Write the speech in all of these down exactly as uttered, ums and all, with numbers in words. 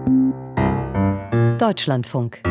Deutschlandfunk.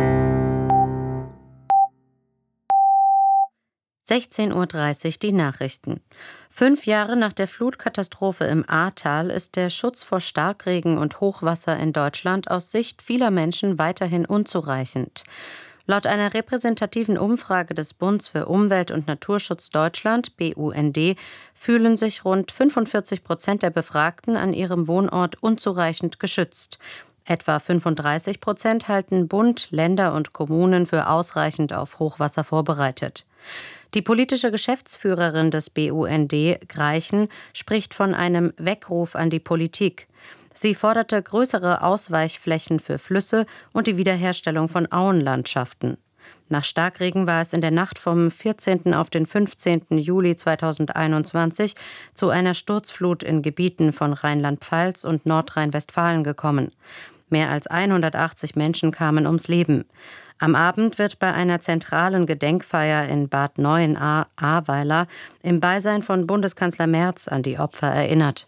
sechzehn Uhr dreißig die Nachrichten. Fünf Jahre nach der Flutkatastrophe im Ahrtal ist der Schutz vor Starkregen und Hochwasser in Deutschland aus Sicht vieler Menschen weiterhin unzureichend. Laut einer repräsentativen Umfrage des Bunds für Umwelt und Naturschutz Deutschland, B U N D, fühlen sich rund fünfundvierzig Prozent der Befragten an ihrem Wohnort unzureichend geschützt. Etwa fünfunddreißig Prozent halten Bund, Länder und Kommunen für ausreichend auf Hochwasser vorbereitet. Die politische Geschäftsführerin des B U N D, Greichen, spricht von einem Weckruf an die Politik. Sie forderte größere Ausweichflächen für Flüsse und die Wiederherstellung von Auenlandschaften. Nach Starkregen war es in der Nacht vom vierzehnten auf den fünfzehnten Juli zweitausendeinundzwanzig zu einer Sturzflut in Gebieten von Rheinland-Pfalz und Nordrhein-Westfalen gekommen. Mehr als hundertachtzig Menschen kamen ums Leben. Am Abend wird bei einer zentralen Gedenkfeier in Bad Neuenahr-Ahrweiler im Beisein von Bundeskanzler Merz an die Opfer erinnert.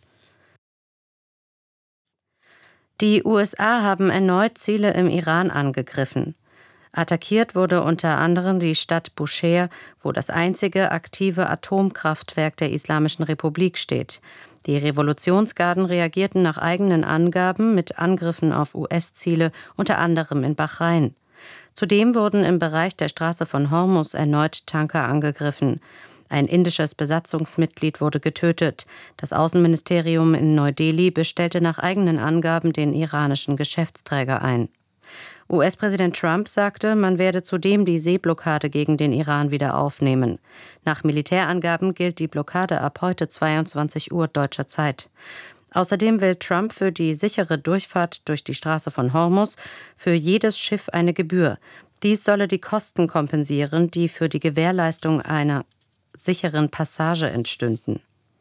Die U S A haben erneut Ziele im Iran angegriffen. Attackiert wurde unter anderem die Stadt Bushehr, wo das einzige aktive Atomkraftwerk der Islamischen Republik steht. Die Revolutionsgarden reagierten nach eigenen Angaben mit Angriffen auf U S-Ziele, unter anderem in Bahrain. Zudem wurden im Bereich der Straße von Hormuz erneut Tanker angegriffen. Ein indisches Besatzungsmitglied wurde getötet. Das Außenministerium in Neu-Delhi bestellte nach eigenen Angaben den iranischen Geschäftsträger ein. U S-Präsident Trump sagte, man werde zudem die Seeblockade gegen den Iran wieder aufnehmen. Nach Militärangaben gilt die Blockade ab heute zweiundzwanzig Uhr deutscher Zeit. Außerdem will Trump für die sichere Durchfahrt durch die Straße von Hormuz für jedes Schiff eine Gebühr. Dies solle die Kosten kompensieren, die für die Gewährleistung einer sicheren Passage entstünden.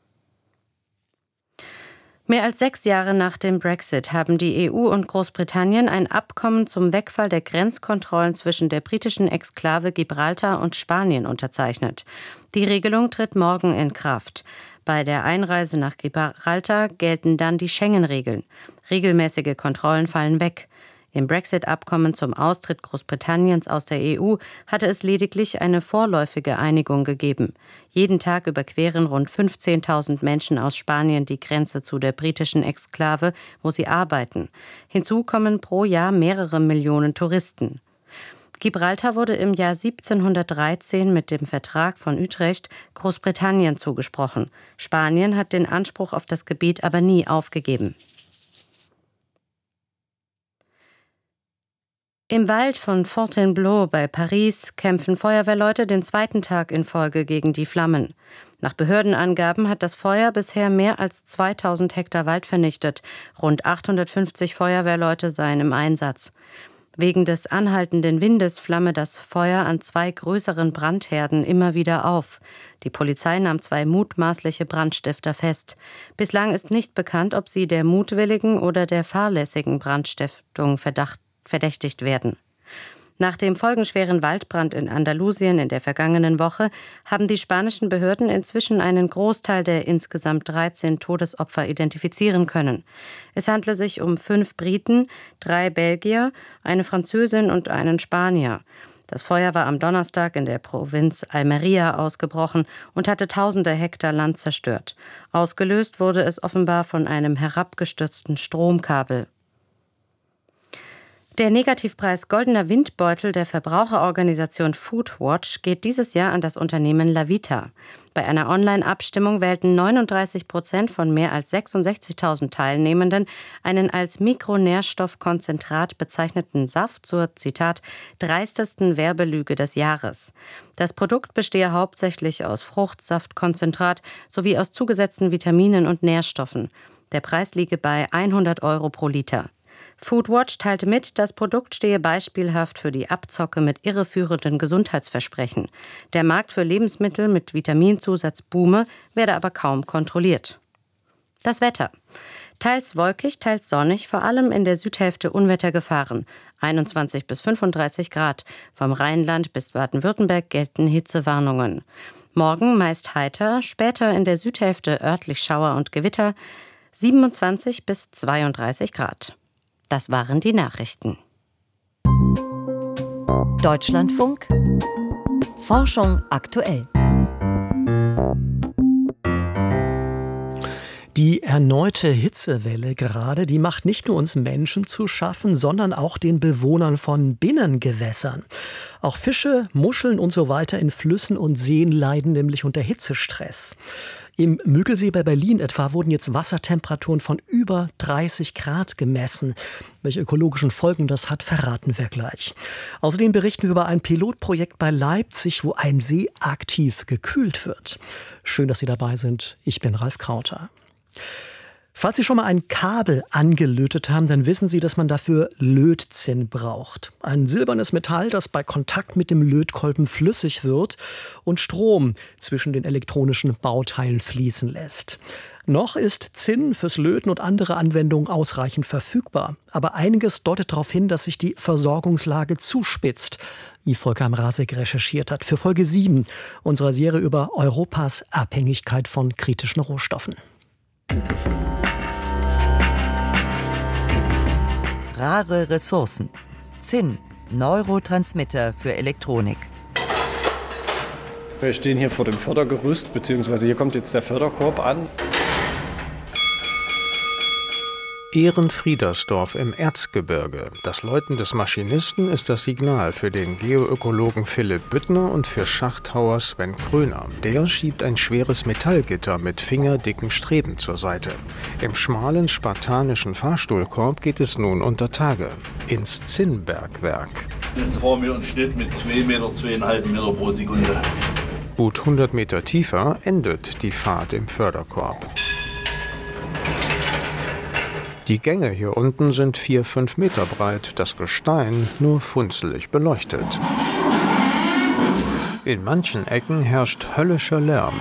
Mehr als sechs Jahre nach dem Brexit haben die E U und Großbritannien ein Abkommen zum Wegfall der Grenzkontrollen zwischen der britischen Exklave Gibraltar und Spanien unterzeichnet. Die Regelung tritt morgen in Kraft. Bei der Einreise nach Gibraltar gelten dann die Schengen-Regeln. Regelmäßige Kontrollen fallen weg. Im Brexit-Abkommen zum Austritt Großbritanniens aus der E U hatte es lediglich eine vorläufige Einigung gegeben. Jeden Tag überqueren rund fünfzehntausend Menschen aus Spanien die Grenze zu der britischen Exklave, wo sie arbeiten. Hinzu kommen pro Jahr mehrere Millionen Touristen. Gibraltar wurde im Jahr siebzehnhundertdreizehn mit dem Vertrag von Utrecht Großbritannien zugesprochen. Spanien hat den Anspruch auf das Gebiet aber nie aufgegeben. Im Wald von Fontainebleau bei Paris kämpfen Feuerwehrleute den zweiten Tag in Folge gegen die Flammen. Nach Behördenangaben hat das Feuer bisher mehr als zweitausend Hektar Wald vernichtet. Rund achthundertfünfzig Feuerwehrleute seien im Einsatz. Wegen des anhaltenden Windes flamme das Feuer an zwei größeren Brandherden immer wieder auf. Die Polizei nahm zwei mutmaßliche Brandstifter fest. Bislang ist nicht bekannt, ob sie der mutwilligen oder der fahrlässigen Brandstiftung verdacht verdächtigt werden. Nach dem folgenschweren Waldbrand in Andalusien in der vergangenen Woche haben die spanischen Behörden inzwischen einen Großteil der insgesamt dreizehn Todesopfer identifizieren können. Es handle sich um fünf Briten, drei Belgier, eine Französin und einen Spanier. Das Feuer war am Donnerstag in der Provinz Almería ausgebrochen und hatte tausende Hektar Land zerstört. Ausgelöst wurde es offenbar von einem herabgestürzten Stromkabel. Der Negativpreis Goldener Windbeutel der Verbraucherorganisation Foodwatch geht dieses Jahr an das Unternehmen Lavita. Bei einer Online-Abstimmung wählten neununddreißig Prozent von mehr als sechsundsechzigtausend Teilnehmenden einen als Mikronährstoffkonzentrat bezeichneten Saft zur, Zitat, dreistesten Werbelüge des Jahres. Das Produkt bestehe hauptsächlich aus Fruchtsaftkonzentrat sowie aus zugesetzten Vitaminen und Nährstoffen. Der Preis liege bei hundert Euro pro Liter. Foodwatch teilte mit, das Produkt stehe beispielhaft für die Abzocke mit irreführenden Gesundheitsversprechen. Der Markt für Lebensmittel mit Vitaminzusatz boome, werde aber kaum kontrolliert. Das Wetter. Teils wolkig, teils sonnig, vor allem in der Südhälfte Unwettergefahren. einundzwanzig bis fünfunddreißig Grad. Vom Rheinland bis Baden-Württemberg gelten Hitzewarnungen. Morgen meist heiter, später in der Südhälfte örtlich Schauer und Gewitter. siebenundzwanzig bis zweiunddreißig Grad. Das waren die Nachrichten. Deutschlandfunk Forschung aktuell. Die erneute Hitzewelle gerade, die macht nicht nur uns Menschen zu schaffen, sondern auch den Bewohnern von Binnengewässern. Auch Fische, Muscheln und so weiter in Flüssen und Seen leiden nämlich unter Hitzestress. Im Müggelsee bei Berlin etwa wurden jetzt Wassertemperaturen von über dreißig Grad gemessen. Welche ökologischen Folgen das hat, verraten wir gleich. Außerdem berichten wir über ein Pilotprojekt bei Leipzig, wo ein See aktiv gekühlt wird. Schön, dass Sie dabei sind. Ich bin Ralf Krauter. Falls Sie schon mal ein Kabel angelötet haben, dann wissen Sie, dass man dafür Lötzinn braucht. Ein silbernes Metall, das bei Kontakt mit dem Lötkolben flüssig wird und Strom zwischen den elektronischen Bauteilen fließen lässt. Noch ist Zinn fürs Löten und andere Anwendungen ausreichend verfügbar. Aber einiges deutet darauf hin, dass sich die Versorgungslage zuspitzt, wie Volker Mrazek recherchiert hat, für Folge sieben unserer Serie über Europas Abhängigkeit von kritischen Rohstoffen. Rare Ressourcen. Zinn, Neurotransmitter für Elektronik. Wir stehen hier vor dem Fördergerüst, beziehungsweise hier kommt jetzt der Förderkorb an. Ehrenfriedersdorf im Erzgebirge. Das Läuten des Maschinisten ist das Signal für den Geoökologen Philipp Büttner und für Schachthauer Sven Kröner. Der schiebt ein schweres Metallgitter mit fingerdicken Streben zur Seite. Im schmalen spartanischen Fahrstuhlkorb geht es nun unter Tage ins Zinnbergwerk. Jetzt vor mir ein Schnitt mit zwei Meter, zweieinhalb Meter pro Sekunde. Gut hundert Meter tiefer endet die Fahrt im Förderkorb. Die Gänge hier unten sind vier, fünf Meter breit, das Gestein nur funzelig beleuchtet. In manchen Ecken herrscht höllischer Lärm.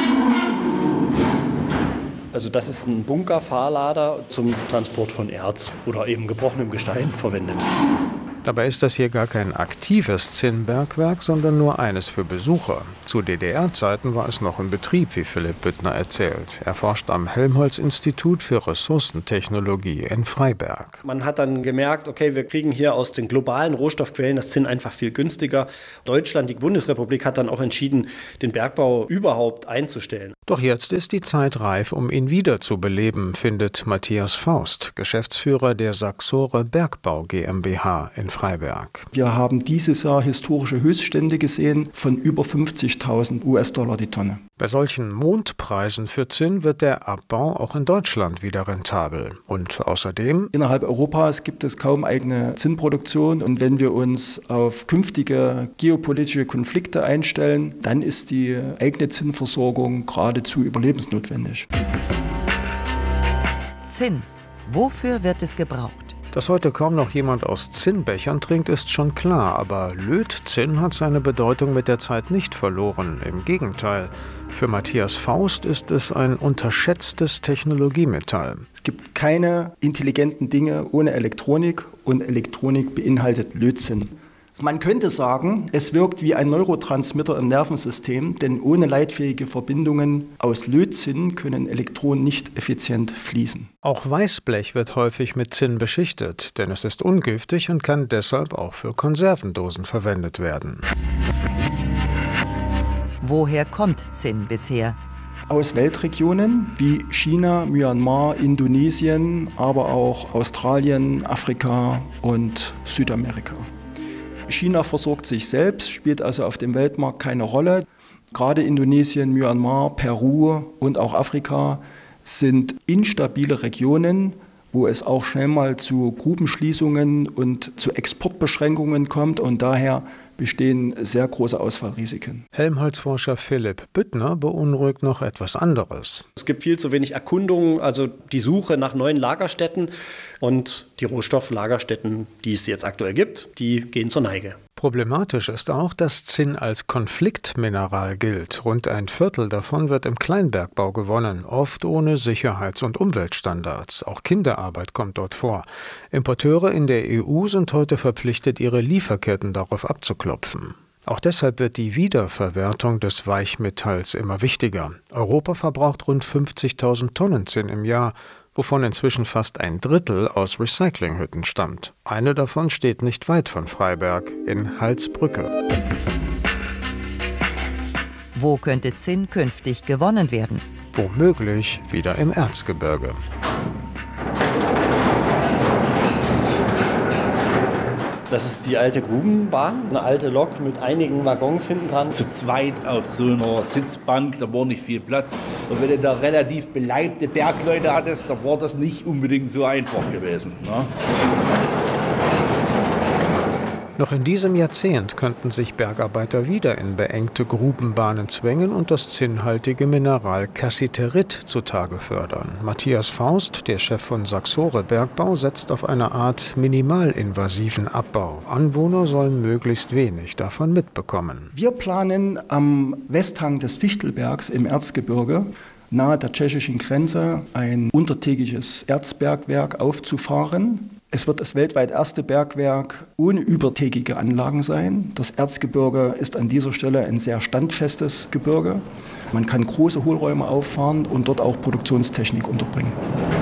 Also das ist ein Bunkerfahrlader zum Transport von Erz oder eben gebrochenem Gestein verwendet. Dabei ist das hier gar kein aktives Zinnbergwerk, sondern nur eines für Besucher. Zu D D R-Zeiten war es noch in Betrieb, wie Philipp Büttner erzählt. Er forscht am Helmholtz-Institut für Ressourcentechnologie in Freiberg. Man hat dann gemerkt, okay, wir kriegen hier aus den globalen Rohstoffquellen das Zinn einfach viel günstiger. Deutschland, die Bundesrepublik, hat dann auch entschieden, den Bergbau überhaupt einzustellen. Doch jetzt ist die Zeit reif, um ihn wiederzubeleben, findet Matthias Faust, Geschäftsführer der Saxore Bergbau GmbH in Freiberg. Wir haben dieses Jahr historische Höchststände gesehen von über fünfzigtausend US-Dollar die Tonne. Bei solchen Mondpreisen für Zinn wird der Abbau auch in Deutschland wieder rentabel. Und außerdem: Innerhalb Europas gibt es kaum eigene Zinnproduktion. Und wenn wir uns auf künftige geopolitische Konflikte einstellen, dann ist die eigene Zinnversorgung geradezu überlebensnotwendig. Zinn. Wofür wird es gebraucht? Dass heute kaum noch jemand aus Zinnbechern trinkt, ist schon klar. Aber Lötzinn hat seine Bedeutung mit der Zeit nicht verloren. Im Gegenteil. Für Matthias Faust ist es ein unterschätztes Technologiemetall. Es gibt keine intelligenten Dinge ohne Elektronik und Elektronik beinhaltet Lötzinn. Man könnte sagen, es wirkt wie ein Neurotransmitter im Nervensystem, denn ohne leitfähige Verbindungen aus Lötzinn können Elektronen nicht effizient fließen. Auch Weißblech wird häufig mit Zinn beschichtet, denn es ist ungiftig und kann deshalb auch für Konservendosen verwendet werden. Woher kommt Zinn bisher? Aus Weltregionen wie China, Myanmar, Indonesien, aber auch Australien, Afrika und Südamerika. China versorgt sich selbst, spielt also auf dem Weltmarkt keine Rolle. Gerade Indonesien, Myanmar, Peru und auch Afrika sind instabile Regionen, wo es auch schnell mal zu Grubenschließungen und zu Exportbeschränkungen kommt und daher bestehen sehr große Ausfallrisiken. Helmholtz-Forscher Philipp Büttner beunruhigt noch etwas anderes. Es gibt viel zu wenig Erkundungen, also die Suche nach neuen Lagerstätten und die Rohstofflagerstätten, die es jetzt aktuell gibt, die gehen zur Neige. Problematisch ist auch, dass Zinn als Konfliktmineral gilt. Rund ein Viertel davon wird im Kleinbergbau gewonnen, oft ohne Sicherheits- und Umweltstandards. Auch Kinderarbeit kommt dort vor. Importeure in der E U sind heute verpflichtet, ihre Lieferketten darauf abzuklopfen. Auch deshalb wird die Wiederverwertung des Weichmetalls immer wichtiger. Europa verbraucht rund fünfzigtausend Tonnen Zinn im Jahr. wovon inzwischen fast ein Drittel aus Recyclinghütten stammt. Eine davon steht nicht weit von Freiberg, in Halsbrücke. Wo könnte Zinn künftig gewonnen werden? Womöglich wieder im Erzgebirge. Das ist die alte Grubenbahn, eine alte Lok mit einigen Waggons hinten dran. Zu zweit auf so einer Sitzbank, da war nicht viel Platz. Und wenn du da relativ beleibte Bergleute hattest, da war das nicht unbedingt so einfach gewesen, ne? Noch in diesem Jahrzehnt könnten sich Bergarbeiter wieder in beengte Grubenbahnen zwängen und das zinnhaltige Mineral Cassiterit zutage fördern. Matthias Faust, der Chef von Saxore Bergbau, setzt auf eine Art minimalinvasiven Abbau. Anwohner sollen möglichst wenig davon mitbekommen. Wir planen am Westhang des Fichtelbergs im Erzgebirge nahe der tschechischen Grenze ein untertägiges Erzbergwerk aufzufahren. Es wird das weltweit erste Bergwerk ohne übertägige Anlagen sein. Das Erzgebirge ist an dieser Stelle ein sehr standfestes Gebirge. Man kann große Hohlräume auffahren und dort auch Produktionstechnik unterbringen.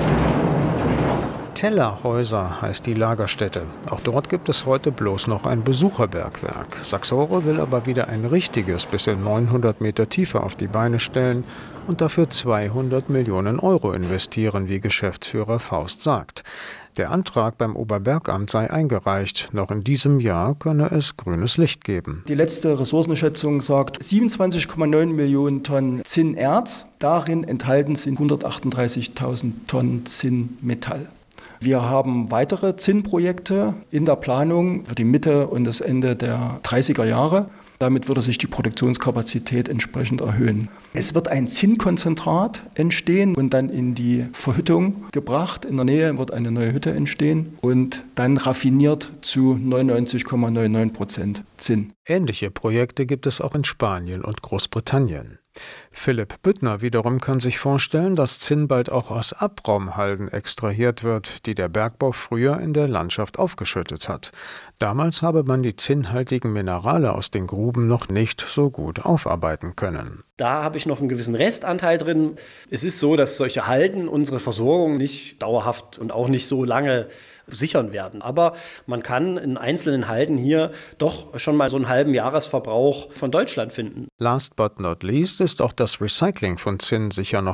Tellerhäuser heißt die Lagerstätte. Auch dort gibt es heute bloß noch ein Besucherbergwerk. Saxore will aber wieder ein richtiges bis in neunhundert Meter Tiefe auf die Beine stellen und dafür zweihundert Millionen Euro investieren, wie Geschäftsführer Faust sagt. Der Antrag beim Oberbergamt sei eingereicht. Noch in diesem Jahr könne es grünes Licht geben. Die letzte Ressourcenschätzung sagt siebenundzwanzig Komma neun Millionen Tonnen Zinnerz. Darin enthalten sind hundertachtunddreißigtausend Tonnen Zinnmetall. Wir haben weitere Zinnprojekte in der Planung für die Mitte und das Ende der dreißiger Jahre. Damit würde sich die Produktionskapazität entsprechend erhöhen. Es wird ein Zinnkonzentrat entstehen und dann in die Verhüttung gebracht. In der Nähe wird eine neue Hütte entstehen und dann raffiniert zu neunundneunzig Komma neunundneunzig Prozent Zinn. Ähnliche Projekte gibt es auch in Spanien und Großbritannien. Philipp Büttner wiederum kann sich vorstellen, dass Zinn bald auch aus Abraumhalden extrahiert wird, die der Bergbau früher in der Landschaft aufgeschüttet hat. Damals habe man die zinnhaltigen Minerale aus den Gruben noch nicht so gut aufarbeiten können. Da habe ich noch einen gewissen Restanteil drin. Es ist so, dass solche Halden unsere Versorgung nicht dauerhaft und auch nicht so lange sichern werden. Aber man kann in einzelnen Halden hier doch schon mal so einen halben Jahresverbrauch von Deutschland finden. Last but not least ist auch das Recycling von Zinn sicher noch